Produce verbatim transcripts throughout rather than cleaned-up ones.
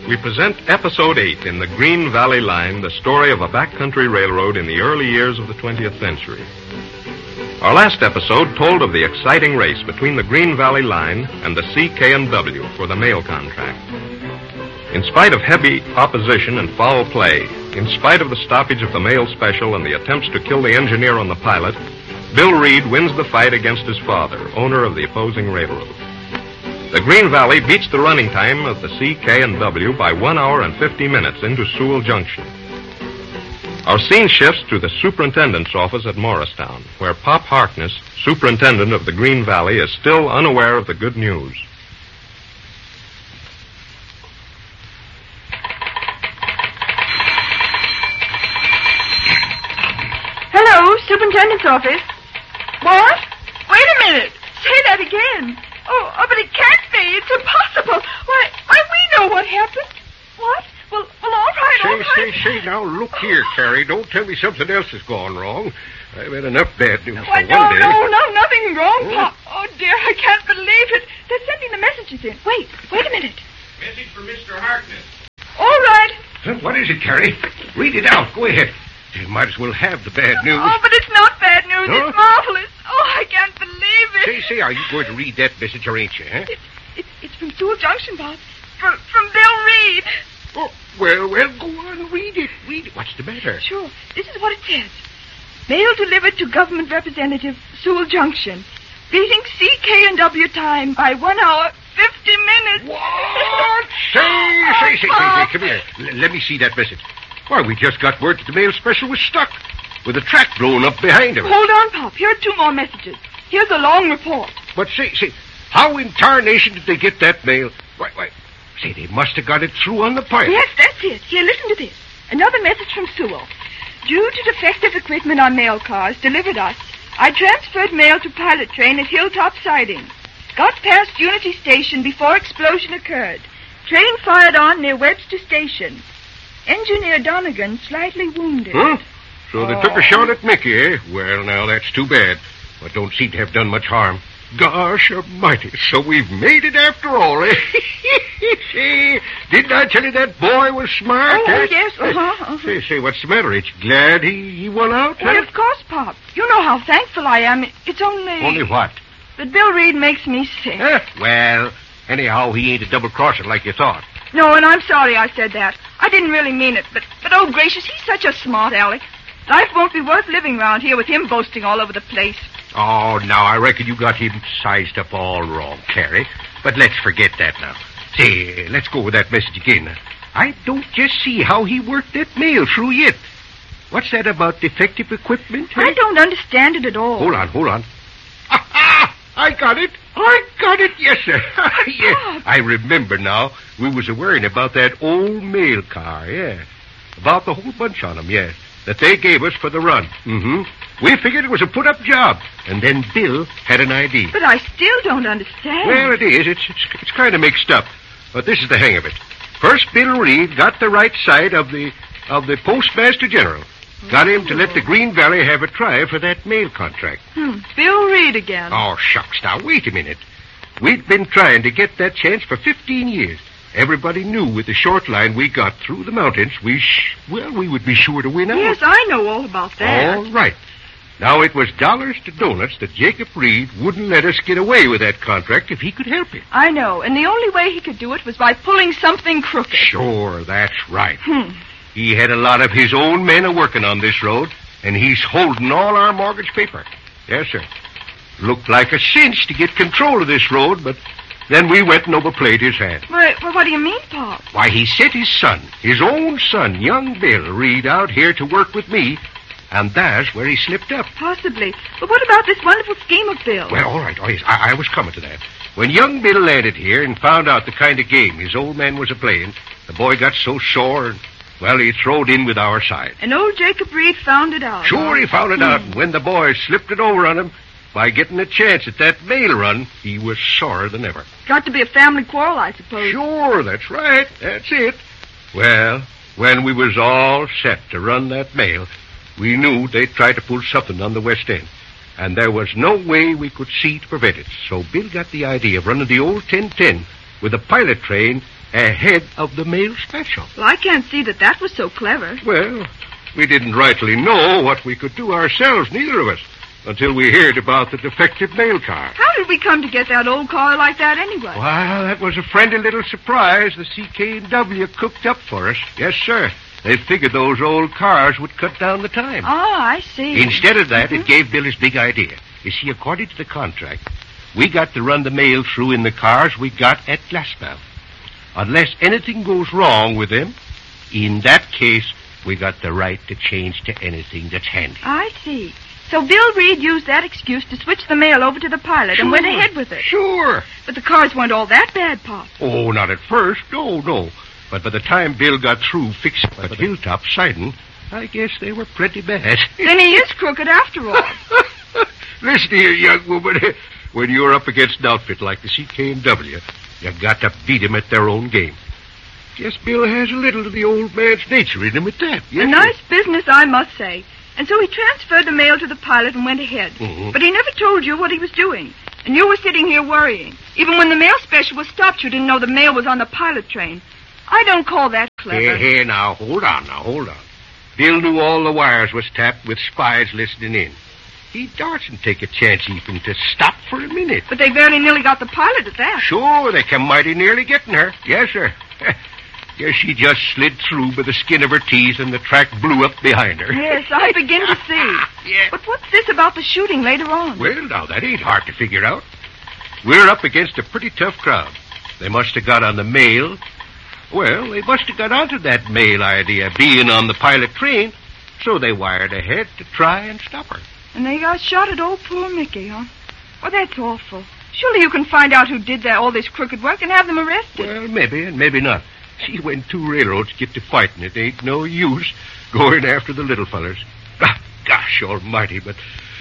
we present Episode eight in the Green Valley Line, the story of a backcountry railroad in the early years of the twentieth century. Our last episode told of the exciting race between the Green Valley Line and the C K and W for the mail contract. In spite of heavy opposition and foul play, in spite of the stoppage of the mail special and the attempts to kill the engineer on the pilot, Bill Reed wins the fight against his father, owner of the opposing railroad. The Green Valley beats the running time of the C K and W by one hour and fifty minutes into Sewell Junction. Our scene shifts to the superintendent's office at Morristown, where Pop Harkness, superintendent of the Green Valley, is still unaware of the good news. Hello, superintendent's office. What? Wait a minute. Say that again. Oh, oh, but it can't be. It's impossible. Why, why, we know what happened. What? Well, well, all right, say, all right. Say, say, say, now, look here, Carrie. Don't tell me something else has gone wrong. I've had enough bad news Why, for no, one day. no, no, nothing wrong, Oh. Pop. Oh, dear, I can't believe it. They're sending the messages in. Wait, wait a minute. Message for Mister Harkness. All right. Huh, what is it, Carrie? Read it out. Go ahead. You might as well have the bad news. Oh, but it's not bad news. Huh? It's marvelous. Oh, I can't believe it. Say, say, are you going to read that message or ain't you, huh? It's, it's, it's from Sewell Junction, Bob. From, from Bill Reed. Oh, well, well, go on, read it, read it. What's the matter? Sure. This is what it says. Mail delivered to Government Representative Sewell Junction. Beating C K and W time by one hour, fifty minutes. What? say, say, say, say, say, come here. L- let me see that message. Why, we just got word that the mail special was stuck, with a track blown up behind him. Hold on, Pop. Here are two more messages. Here's a long report. But say, say, how in tarnation did they get that mail? Why, why, say, they must have got it through on the pipe. Yes, that's it. Here, listen to this. Another message from Sewell. Due to defective equipment on mail cars delivered us, I transferred mail to pilot train at Hilltop Siding. Got past Unity Station before explosion occurred. Train fired on near Webster Station. Engineer Donegan slightly wounded. Huh? So they Oh. took a shot at Mickey, eh? Well, now, that's too bad. But don't seem to have done much harm. Gosh almighty, so we've made it after all, eh? Didn't I tell you that boy was smart? Oh, eh? yes, uh-huh, uh-huh. Say, say, what's the matter? It's glad he, he won out, Well, huh? of course, Pop. You know how thankful I am. It's only... Only what? that Bill Reed makes me sick. Eh, well, anyhow, he ain't a double-crosser like you thought. No, and I'm sorry I said that. I didn't really mean it, but, but oh, gracious, he's such a smart aleck. Life won't be worth living round here with him boasting all over the place. Oh, now, I reckon you got him sized up all wrong, Carrie. But let's forget that now. Say, let's go with that message again. I don't just see how he worked that mail through yet. What's that about defective equipment? I eh? don't understand it at all. Hold on, hold on. Ah, ah, I got it. I got it, yes, sir. yes, I remember now. We was worrying about that old mail car, yeah. About the whole bunch on them, yes. That they gave us for the run. Mm-hmm. We figured it was a put-up job. And then Bill had an idea. But I still don't understand. Well, it is. It's, it's, it's kind of mixed up. But this is the hang of it. First, Bill Reed got the right side of the of the Postmaster General. Got him to let the Green Valley have a try for that mail contract. Hmm. Bill Reed again. Oh, shucks. Now, wait a minute. We'd been trying to get that chance for fifteen years. Everybody knew with the short line we got through the mountains, we, sh- well, we would be sure to win out. Yes, I know all about that. All right. Now, it was dollars to donuts that Jacob Reed wouldn't let us get away with that contract if he could help it. I know, and the only way he could do it was by pulling something crooked. Sure, that's right. Hmm. He had a lot of his own men a-working on this road, and he's holding all our mortgage paper. Yes, sir. Looked like a cinch to get control of this road, but then we went and overplayed his hand. Well, well, what do you mean, Pop? Why, he sent his son, his own son, young Bill Reed, out here to work with me, and that's where he slipped up. Possibly. But what about this wonderful scheme of Bill? Well, all right. Oh, yes, I, I was coming to that. When young Bill landed here and found out the kind of game his old man was a-playing, the boy got so sore, and, well, he throwed in with our side. And old Jacob Reed found it out. Sure, he found it out, and when the boys slipped it over on him, by getting a chance at that mail run, he was sorer than ever. Got to be a family quarrel, I suppose. Sure, that's right. That's it. Well, when we was all set to run that mail, we knew they'd try to pull something on the west end. And there was no way we could see to prevent it. So Bill got the idea of running the old ten ten with the pilot train ahead of the mail special. Well, I can't see that that was so clever. Well, we didn't rightly know what we could do ourselves, neither of us, until we heard about the defective mail car. How did we come to get that old car like that anyway? Well, that was a friendly little surprise the C K W cooked up for us. Yes, sir. They figured those old cars would cut down the time. Oh, I see. Instead of that, mm-hmm. it gave Bill his big idea. You see, according to the contract, we got to run the mail through in the cars we got at Glassmouth. Unless anything goes wrong with them, in that case, we got the right to change to anything that's handy. I see. So Bill Reed used that excuse to switch the mail over to the pilot sure, and went ahead with it. Sure. But the cars weren't all that bad, Pop. Oh, not at first. No, no. But by the time Bill got through fixing the hilltop siding, I guess they were pretty bad. Then he is crooked after all. Listen here, young woman. When you're up against an outfit like the C K W, you got to beat him at their own game. Guess Bill has a little of the old man's nature in him at that. Yes, a nice business, I must say. And so he transferred the mail to the pilot and went ahead. Mm-hmm. But he never told you what he was doing. And you were sitting here worrying. Even when the mail special was stopped, you didn't know the mail was on the pilot train. I don't call that clever. Here, here, now, hold on, now, hold on. Bill knew all the wires was tapped with spies listening in. He darsn't take a chance even to stop for a minute. But they very nearly got the pilot at that. Sure, they came mighty nearly getting her. Yes, sir. Yes, she just slid through by the skin of her teeth and the track blew up behind her. Yes, I begin to see. Yeah. But what's this about the shooting later on? Well, now, that ain't hard to figure out. We're up against a pretty tough crowd. They must have got on the mail. Well, they must have got onto that mail idea, being on the pilot train, so they wired ahead to try and stop her. And they got shot at old poor Mickey, huh? Oh, that's awful. Surely you can find out who did that, all this crooked work and have them arrested. Well, maybe and maybe not. See, when two railroads get to fighting, it ain't no use going after the little fellers. Ah, gosh almighty, but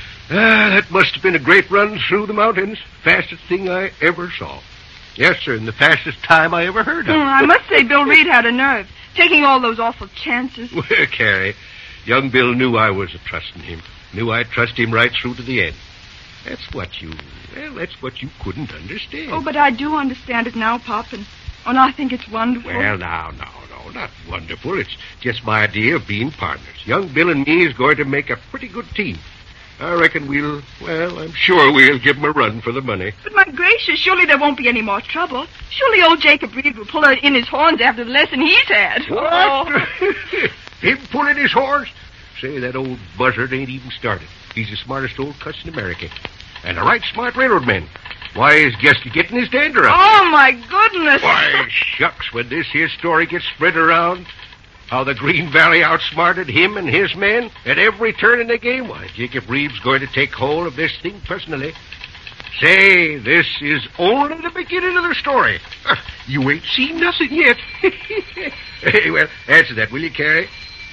ah, that must have been a great run through the mountains. Fastest thing I ever saw. Yes, sir, and the fastest time I ever heard of. Mm, I must say Bill Reed had a nerve, taking all those awful chances. Well, Carrie, young Bill knew I was a-trusting him. Knew I'd trust him right through to the end. That's what you, well, that's what you couldn't understand. Oh, but I do understand it now, Pop, and, and I think it's wonderful. Well, now, no, no, not wonderful. It's just my idea of being partners. Young Bill and me is going to make a pretty good team. I reckon we'll, well, I'm sure we'll give him a run for the money. But my gracious, surely there won't be any more trouble. Surely old Jacob Reed will pull in his horns after the lesson he's had. What? Oh. Him pulling his horns? Say, that old buzzard ain't even started. He's the smartest old cuss in America. And a right smart railroad man. Why, he's just getting his dander up. Oh, my goodness. Why, shucks, when this here story gets spread around, how the Green Valley outsmarted him and his men at every turn in the game, why, Jacob Reed's going to take hold of this thing personally. Say, this is only the beginning of the story. You ain't seen nothing yet. Hey, well, answer that, will you, Carrie?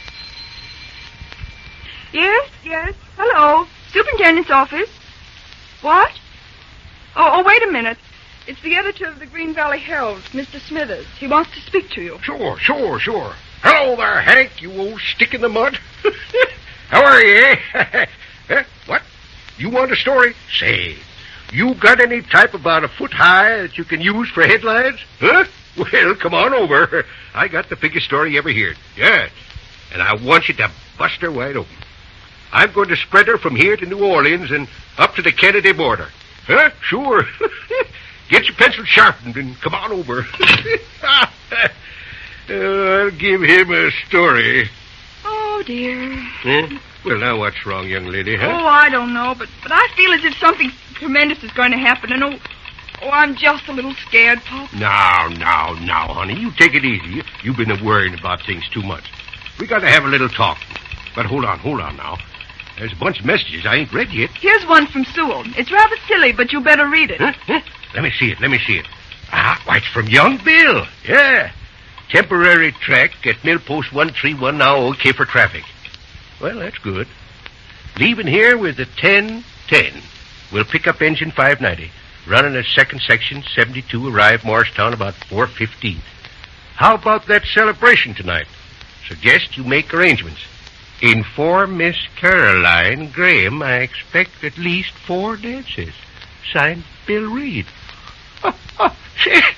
Yes, yes. Hello. Superintendent's office. What? Oh, oh, wait a minute. It's the editor of the Green Valley Herald, Mister Smithers. He wants to speak to you. Sure, sure, sure. Hello there, Hank, you old stick in the mud. How are you, eh? Huh? What? You want a story? Say, you got any type about a foot high that you can use for headlines? Huh? Well, come on over. I got the biggest story you ever heard. Yeah. And I want you to bust her wide open. I'm going to spread her from here to New Orleans and up to the Kennedy border. Huh? Sure. Get your pencil sharpened and come on over. uh, I'll give him a story. Oh, dear. Huh? Well, now what's wrong, young lady, huh? Oh, I don't know, but, but I feel as if something tremendous is going to happen, and oh, oh, I'm just a little scared, Pop. Now, now, now, honey, you take it easy. You, you've been worrying about things too much. We got to have a little talk. But hold on, hold on now. There's a bunch of messages I ain't read yet. Here's one from Sewell. It's rather silly, but you better read it. Huh? Huh? Let me see it, let me see it. Ah, why, it's from young Bill. Yeah. Temporary track at Millpost one three one now okay for traffic. Well, that's good. Leaving here with the ten ten. We'll pick up engine five ninety. Running at second section, seventy-two, arrive Morristown about four fifteen. How about that celebration tonight? Suggest you make arrangements. Inform Miss Caroline Graham I expect at least four dances. Signed, Bill Reed. Oh, oh, say,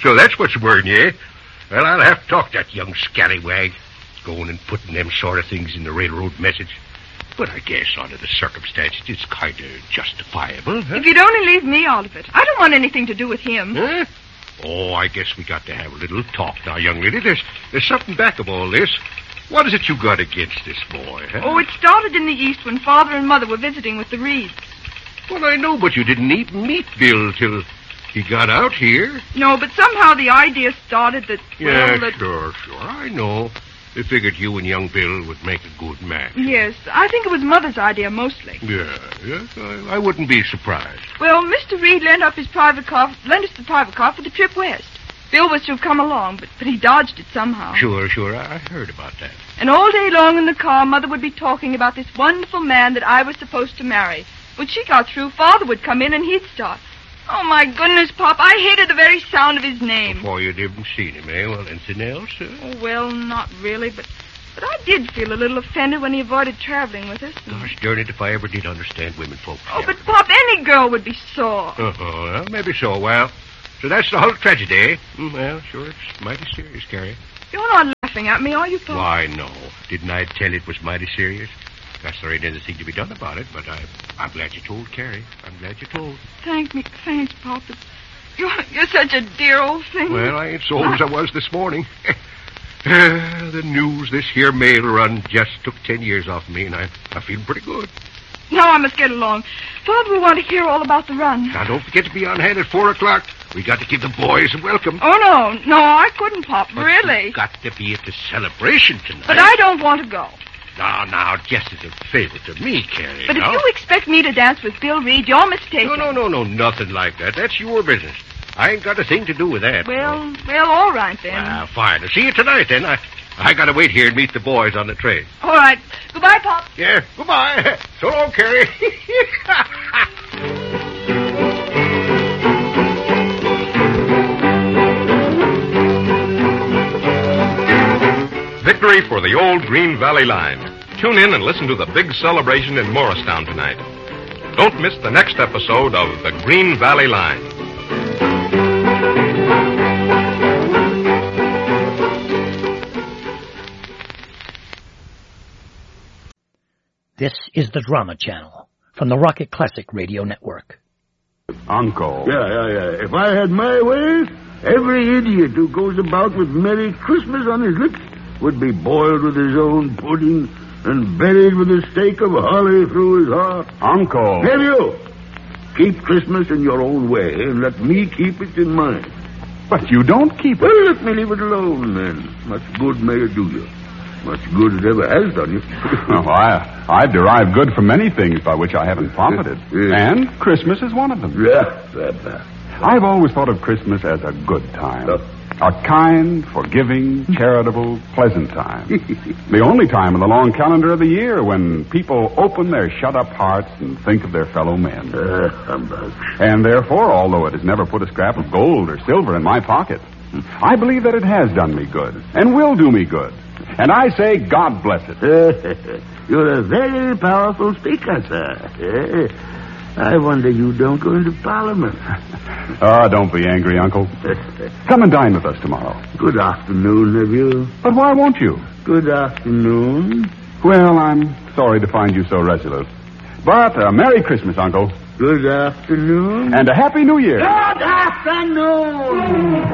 So that's what's worrying you, eh? Well, I'll have to talk to that young scallywag. Going and putting them sort of things in the railroad message. But I guess under the circumstances, it's kind of justifiable, huh? If you'd only leave me out of it. I don't want anything to do with him. Huh? Oh, I guess we got to have a little talk now, young lady. There's there's something back of all this. What is it you got against this boy, huh? Oh, it started in the East when Father and Mother were visiting with the Reeds. Well, I know, but you didn't even meet Bill till he got out here. No, but somehow the idea started that, well, Yeah, that... sure, sure. I know. They figured you and young Bill would make a good match. Yes, I think it was Mother's idea mostly. Yeah, yes, I, I wouldn't be surprised. Well, Mister Reed lent up his private car, lent us the private car for the trip west. Bill was to have come along, but, but he dodged it somehow. Sure, sure, I heard about that. And all day long in the car, Mother would be talking about this wonderful man that I was supposed to marry. When she got through, Father would come in and he'd start. Oh, my goodness, Pop, I hated the very sound of his name. Before you'd even seen him, eh? Well, anything else? Uh? Oh, well, not really, but but I did feel a little offended when he avoided traveling with us. Gosh darn it, if I ever did understand women folks. Oh, but, Pop, any girl would be sore. Uh-huh, well, maybe so. Well, so that's the whole tragedy, eh? Mm, well, sure, it's mighty serious, Carrie. You're not laughing at me, are you, Pop? Why, no. Didn't I tell you it was mighty serious? Guess there ain't anything to be done about it, but I, I'm glad you told, Carrie. I'm glad you told. Thank me. Thanks, Pop. You're, you're such a dear old thing. Well, I ain't so old as I was this morning. uh, the news this here mail run just took ten years off me, and I, I feel pretty good. Now I must get along. Father will want to hear all about the run. Now, don't forget to be on hand at four o'clock. We got to give the boys a welcome. Oh, no. No, I couldn't, Pop. But really. you got to be at the celebration tonight. But I don't want to go. Now, now, just as a favor to me, Carrie. But now. if you expect me to dance with Bill Reed, you're mistaken. No, no, no, no, nothing like that. That's your business. I ain't got a thing to do with that. Well, well, all right, then. Well, fine. I'll see you tonight, then. I, I got to wait here and meet the boys on the train. All right. Goodbye, Pop. Yeah, goodbye. So long, Carrie. Victory for the old Green Valley Line. Tune in and listen to the big celebration in Morristown tonight. Don't miss the next episode of the Green Valley Line. This is the Drama Channel from the Rocket Classic Radio Network. Uncle. Yeah, yeah, yeah. If I had my way, every idiot who goes about with Merry Christmas on his lips would be boiled with his own pudding and buried with a stake of holly through his heart. Uncle. Nephew, keep Christmas in your own way and let me keep it in mine. But you don't keep it. Well, let me leave it alone, then. Much good may it do you. Much good it ever has done you. Oh, I, I've derived good from many things by which I haven't profited. Yes. And Christmas is one of them. Yeah, that, that. I've always thought of Christmas as a good time. Uh. A kind, forgiving, charitable, pleasant time. The only time in the long calendar of the year when people open their shut-up hearts and think of their fellow men. Uh, humbug. And therefore, although it has never put a scrap of gold or silver in my pocket, I believe that it has done me good and will do me good. And I say, God bless it. You're a very powerful speaker, sir. I wonder you don't go into Parliament. Oh, don't be angry, Uncle. Come and dine with us tomorrow. Good afternoon, nephew. But why won't you? Good afternoon. Well, I'm sorry to find you so resolute. But a Merry Christmas, Uncle. Good afternoon. And a Happy New Year. Good afternoon.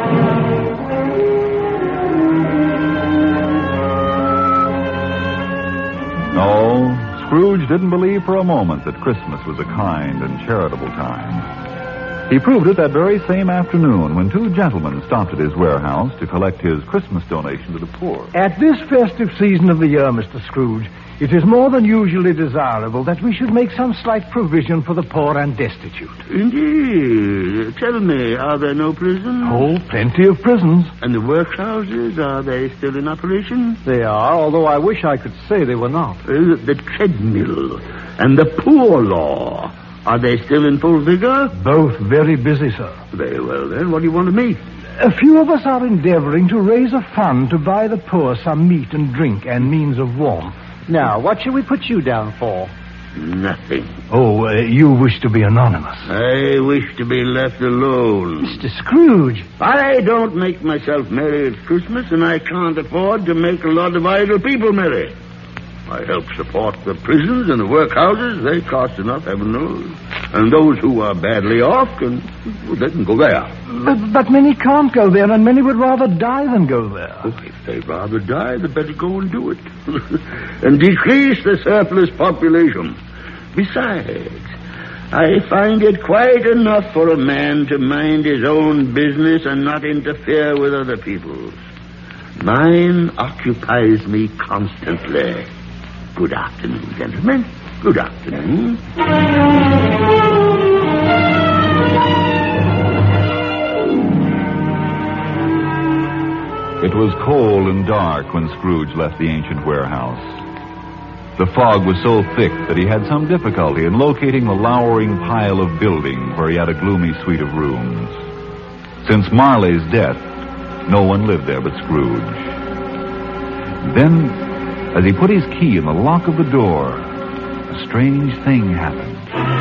No, Scrooge didn't believe for a moment that Christmas was a kind and charitable time. He proved it that very same afternoon when two gentlemen stopped at his warehouse to collect his Christmas donation to the poor. At this festive season of the year, Mister Scrooge, it is more than usually desirable that we should make some slight provision for the poor and destitute. Indeed. Tell me, are there no prisons? Oh, plenty of prisons. And the workhouses, are they still in operation? They are, although I wish I could say they were not. Uh, the treadmill and the poor law, are they still in full vigor? Both very busy, sir. Very well, then. What do you want of me? A few of us are endeavoring to raise a fund to buy the poor some meat and drink and means of warmth. Now, what shall we put you down for? nothing. Oh, uh, you wish to be anonymous. I wish to be left alone. Mister Scrooge. I don't make myself merry at Christmas, and I can't afford to make a lot of idle people merry. I help support the prisons and the workhouses. They cost enough, heaven knows. And those who are badly off can, well, they can go there. But, but many can't go there, and many would rather die than go there. Oh, if they'd rather die, they'd better go and do it. And decrease the surplus population. Besides, I find it quite enough for a man to mind his own business and not interfere with other people's. Mine occupies me constantly. Good afternoon, gentlemen. Good afternoon. It was cold and dark when Scrooge left the ancient warehouse. The fog was so thick that he had some difficulty in locating the lowering pile of building where he had a gloomy suite of rooms. Since Marley's death, no one lived there but Scrooge. Then, as he put his key in the lock of the door, a strange thing happened.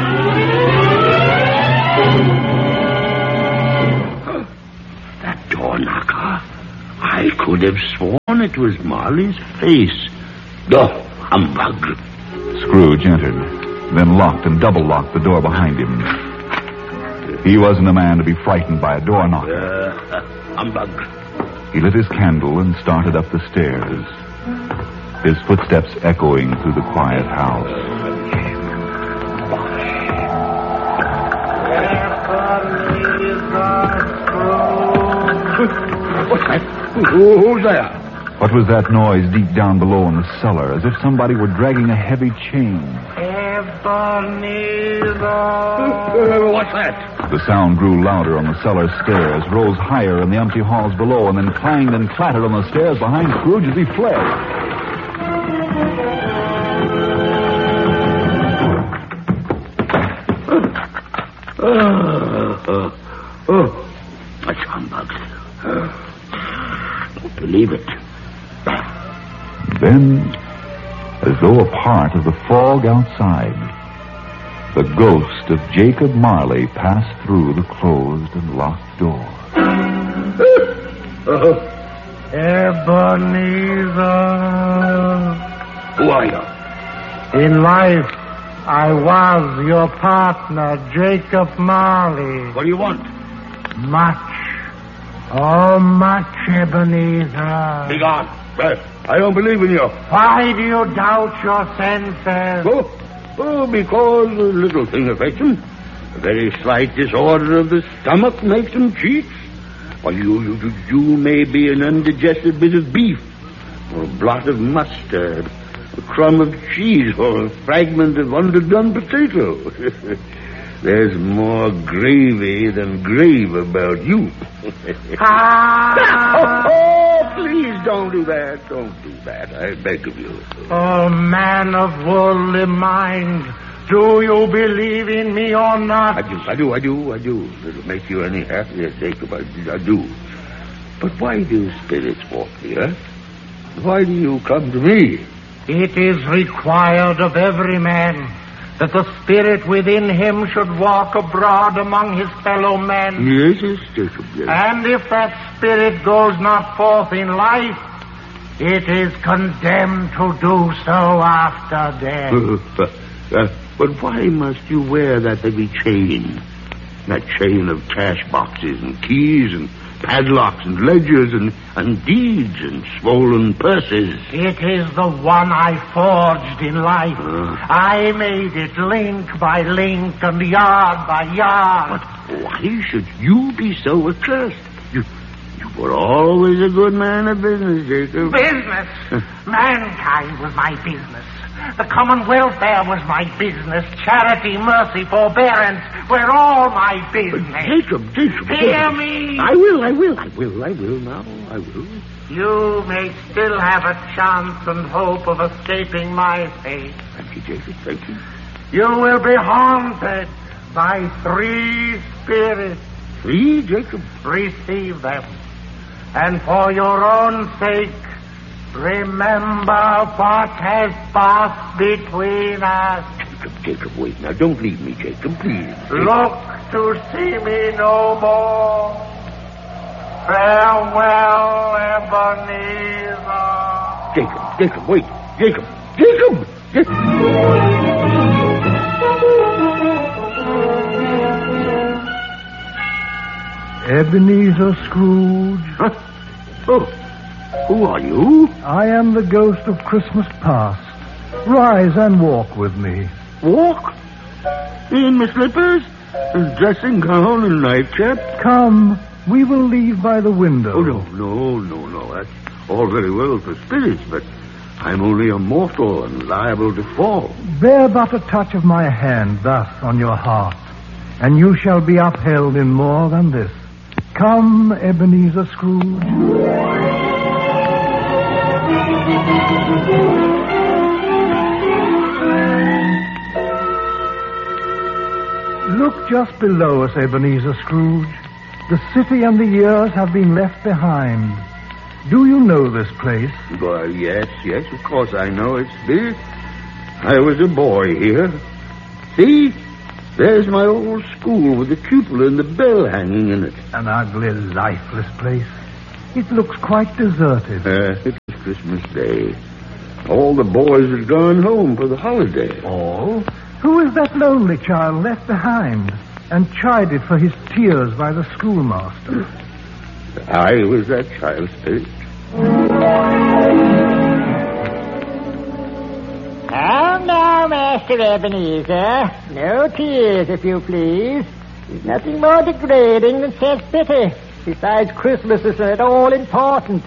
That door knocker. I could have sworn it was Marley's face. Oh, humbug. Scrooge entered, then locked and double-locked the door behind him. He wasn't a man to be frightened by a door knocker. Uh, humbug. He lit his candle and started up the stairs, his footsteps echoing through the quiet house. What's that? Who, who's there? What was that noise deep down below in the cellar, as if somebody were dragging a heavy chain? Ebenezer. What's that? The sound grew louder on the cellar stairs, rose higher in the empty halls below, and then clanged and clattered on the stairs behind Scrooge as he fled. Oh, oh, oh. That's humbug. Don't believe it. Then, as though a part of the fog outside, the ghost of Jacob Marley passed through the closed and locked door. Uh-huh. Ebenezer. Who are you? In life, I was your partner, Jacob Marley. What do you want? Much. Oh, much, Ebenezer. Be gone. Uh, I don't believe in you. Why do you doubt your senses? Oh, oh, because a little thing affects him. A very slight disorder of the stomach makes him cheat. Why, you, you, you may be an undigested bit of beef, or a blot of mustard, a crumb of cheese, or a fragment of underdone potato. There's more gravy than grave about you. Ah! oh, oh, please don't do that. Don't do that. I beg of you. Oh, man of worldly mind, do you believe in me or not? I do, I do, I do, I do. If it'll make you any happier, Jacob, I, I do. But why do spirits walk the earth? Why do you come to me? It is required of every man that the spirit within him should walk abroad among his fellow men. Yes, yes, Jacob, yes. And if that spirit goes not forth in life, it is condemned to do so after death. Uh, uh, but why must you wear that heavy chain? That chain of cash boxes and keys and padlocks and ledgers and, and deeds and swollen purses. It is the one I forged in life. Uh. I made it link by link and yard by yard. But why should you be so accursed? You, you were always a good man of business, Jacob. Business? Mankind was my business. The common welfare was my business. Charity, mercy, forbearance were all my business. But Jacob, Jacob. Hear Jacob. me. I will, I will, I will, I will now. I will. You may still have a chance and hope of escaping my fate. Thank you, Jacob, thank you. You will be haunted by three spirits. Three, Jacob? Receive them. And for your own sake, remember what has passed between us. Jacob, Jacob, wait. Now, don't leave me, Jacob, please. Look to see me no more. Farewell, Ebenezer. Jacob, Jacob, wait. Jacob, Jacob! Jacob! Ebenezer Scrooge. Huh? Oh, who are you? I am the ghost of Christmas past. Rise and walk with me. Walk? In my slippers? And dressing gown and nightcap? Come, we will leave by the window. Oh, no, no, no, no. That's all very well for spirits, but I'm only a mortal and liable to fall. Bear but a touch of my hand thus on your heart, and you shall be upheld in more than this. Come, Ebenezer Scrooge. Look just below us, Ebenezer Scrooge. The city and the years have been left behind. Do you know this place? Why, yes, yes, of course I know it, Spirit. I was a boy here. See? There's my old school with the cupola and the bell hanging in it. An ugly, lifeless place. It looks quite deserted. Uh, it's Christmas Day. All the boys had gone home for the holiday. All? Who is that lonely child left behind and chided for his tears by the schoolmaster? I was that child, Spirit. Oh, no, Master Ebenezer. No tears, if you please. There's nothing more degrading than self-pity. Besides, Christmas isn't at all important.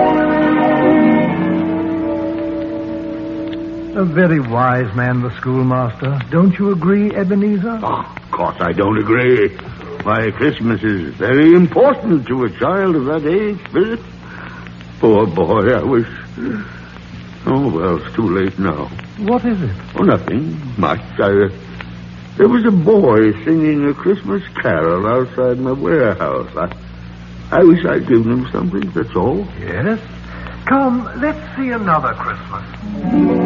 A very wise man, the schoolmaster. Don't you agree, Ebenezer? Oh, of course I don't agree. Why, Christmas is very important to a child of that age, Spirit. Poor boy, I wish... Oh, well, it's too late now. What is it? Oh, nothing much. I, uh, there was a boy singing a Christmas carol outside my warehouse. I, I wish I'd given him something, that's all. Yes? Come, let's see another Christmas.